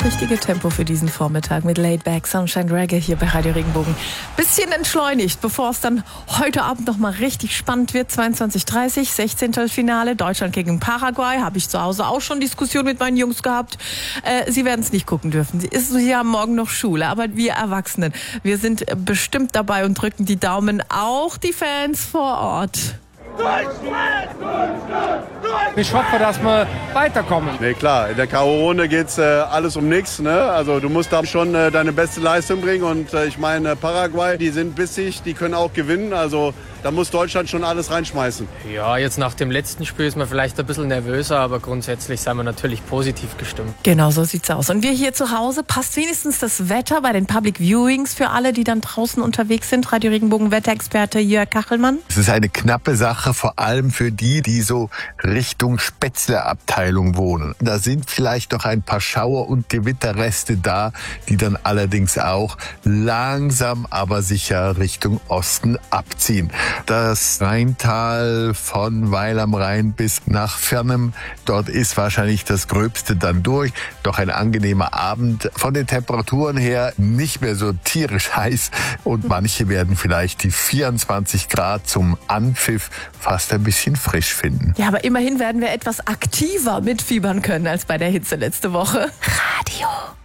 das richtige Tempo für diesen Vormittag mit Laid Back Sunshine Reggae hier bei Radio Regenbogen. Bisschen entschleunigt, bevor es dann heute Abend noch mal richtig spannend wird. 22:30, 16. Finale, Deutschland gegen Paraguay. Habe ich zu Hause auch schon Diskussion mit meinen Jungs gehabt. Sie werden es nicht gucken dürfen. Sie haben morgen noch Schule, aber wir Erwachsenen, wir sind bestimmt dabei und drücken die Daumen, auch die Fans vor Ort. Ich hoffe, dass wir weiterkommen. Nee, klar, in der K.O.-Runde geht's alles um nichts. Ne? Also du musst da schon deine beste Leistung bringen. Und ich meine, Paraguay, die sind bissig, die können auch gewinnen. Also da muss Deutschland schon alles reinschmeißen. Ja, jetzt nach dem letzten Spiel ist man vielleicht ein bisschen nervöser, aber grundsätzlich sind wir natürlich positiv gestimmt. Genau, so sieht's aus. Und wir hier zu Hause, passt wenigstens das Wetter bei den Public Viewings für alle, die dann draußen unterwegs sind? Radio Regenbogen Wetterexperte Jörg Kachelmann. Es ist eine knappe Sache, vor allem für die so Richtung Spätzle-Abteilung wohnen. Da sind vielleicht noch ein paar Schauer- und Gewitterreste da, die dann allerdings auch langsam, aber sicher Richtung Osten abziehen. Das Rheintal von Weil am Rhein bis nach Fernem, dort ist wahrscheinlich das Gröbste dann durch. Doch ein angenehmer Abend. Von den Temperaturen her nicht mehr so tierisch heiß und manche werden vielleicht die 24 Grad zum Anpfiff fast ein bisschen frisch finden. Ja, aber immerhin werden wir etwas aktiver mitfiebern können als bei der Hitze letzte Woche. Radio